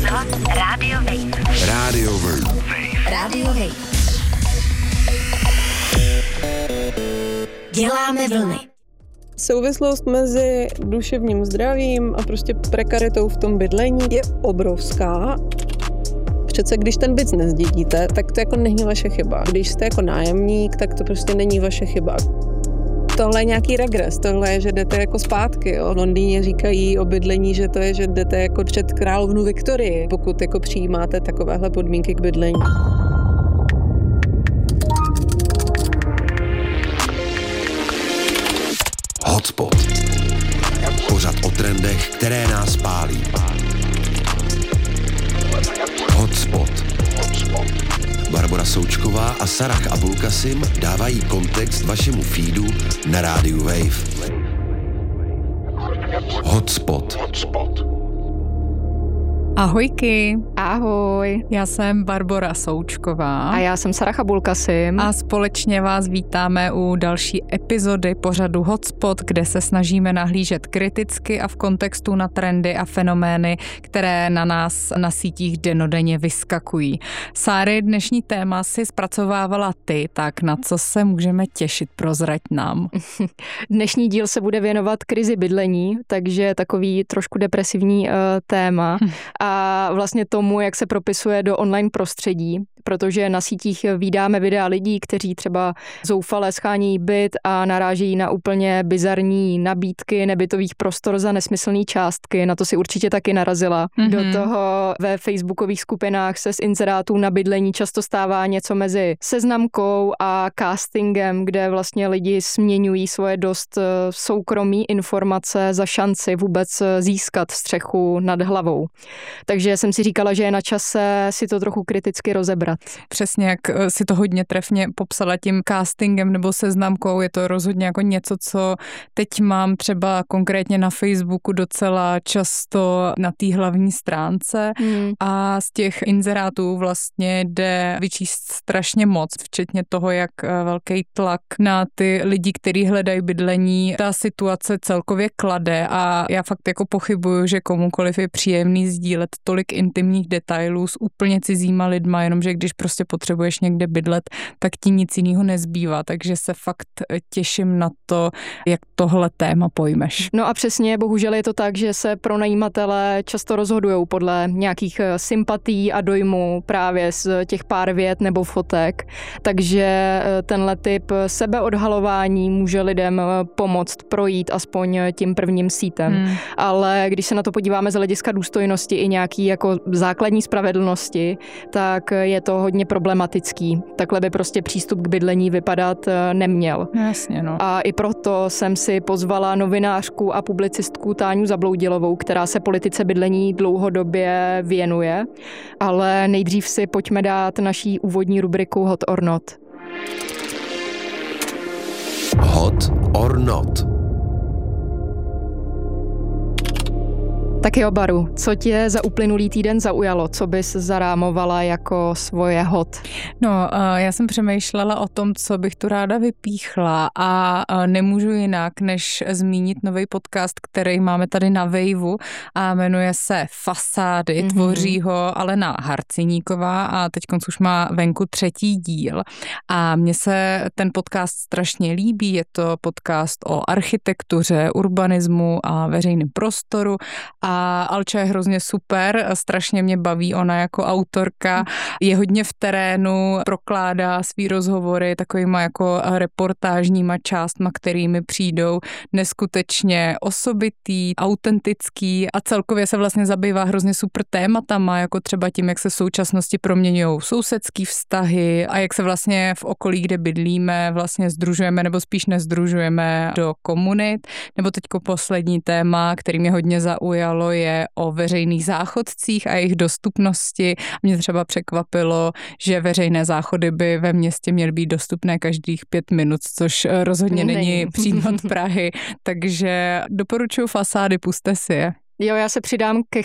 poslouchat Radio Wave. Radio Wave. Radio Wave. Děláme vlny. Souvislost mezi duševním zdravím a prostě prekaritou v tom bydlení je obrovská. Přece když ten byt nezdědíte, tak to jako není vaše chyba. Když jste jako nájemník, tak to prostě není vaše chyba. Tohle je nějaký regres, tohle je, že jdete jako zpátky. Jo. V Londýně říkají o bydlení, že to je, že jdete jako před královnu Viktorii, pokud jako přijímáte takovéhle podmínky k bydlení. Hotspot. Pořad o trendech, které nás pálí. Hotspot. Barbora Součková a Sarah Abulkasim dávají kontext vašemu feedu na rádiu Wave. Hotspot. Ahojky. Ahoj. Já jsem Barbora Součková. A já jsem Sarah Abulkasim. A společně vás vítáme u další epizody pořadu Hotspot, kde se snažíme nahlížet kriticky a v kontextu na trendy a fenomény, které na nás na sítích dennodenně vyskakují. Sáry, dnešní téma si zpracovávala ty, tak na co se můžeme těšit, prozrať nám. Dnešní díl se bude věnovat krizi bydlení, takže takový trošku depresivní téma. A vlastně tomu, jak se propisuje do online prostředí, protože na sítích vídáme videa lidí, kteří třeba zoufale schánějí byt a narážejí na úplně bizarní nabídky nebytových prostor za nesmyslné částky. Na to si určitě taky narazila. Do toho ve facebookových skupinách se z inzerátů na bydlení často stává něco mezi seznamkou a castingem, kde vlastně lidi směňují svoje dost soukromí informace za šanci vůbec získat střechu nad hlavou. Takže jsem si říkala, že je na čase si to trochu kriticky rozebrat. Přesně, jak si to hodně trefně popsala tím castingem nebo seznamkou, je to rozhodně jako něco, co teď mám třeba konkrétně na Facebooku docela často na té hlavní stránce a z těch inzerátů vlastně jde vyčíst strašně moc, včetně toho, jak velký tlak na ty lidi, kteří hledají bydlení, ta situace celkově klade a já fakt jako pochybuju, že komukoliv je příjemný sdílet tolik intimních detailů s úplně cizíma lidma, jenomže když prostě potřebuješ někde bydlet, tak ti nic jiného nezbývá, takže se fakt těším na to, jak tohle téma pojmeš. No a přesně, bohužel je to tak, že se pronajímatelé často rozhodujou podle nějakých sympatií a dojmů právě z těch pár vět nebo fotek, takže tenhle typ sebeodhalování může lidem pomoct projít aspoň tím prvním sítem. Ale když se na to podíváme z hlediska důstojnosti i nějaký jako základní spravedlnosti, tak je to hodně problematický. Takhle by prostě přístup k bydlení vypadat neměl. Jasně, no. A i proto jsem si pozvala novinářku a publicistku Táňu Zabloudilovou, která se politice bydlení dlouhodobě věnuje. Ale nejdřív si pojďme dát naší úvodní rubriku Hot or Not. Hot or Not. Tak jo, Baru, co tě za uplynulý týden zaujalo? Co bys zarámovala jako svoje hot? No, já jsem přemýšlela o tom, co bych tu ráda vypíchla a nemůžu jinak, než zmínit nový podcast, který máme tady na Waveu a jmenuje se Fasády, tvoří ho Alena Harciníková a teď už má venku 3. díl. A mně se ten podcast strašně líbí, je to podcast o architektuře, urbanismu a veřejném prostoru a Alča je hrozně super, strašně mě baví ona jako autorka, je hodně v terénu, prokládá svý rozhovory takovýma jako reportážníma částma, kterými přijdou neskutečně osobitý, autentický a celkově se vlastně zabývá hrozně super tématama, jako třeba tím, jak se v současnosti proměňují sousedský vztahy a jak se vlastně v okolí, kde bydlíme, vlastně sdružujeme nebo spíš nezdružujeme do komunit. Nebo teďko poslední téma, který mě hodně zaujalo, je o veřejných záchodcích a jejich dostupnosti. Mě třeba překvapilo, že veřejné záchody by ve městě měly být dostupné každých 5 minut, což rozhodně není případ Prahy. Takže doporučuji Fasády, pusťte si je. Jo, já se přidám ke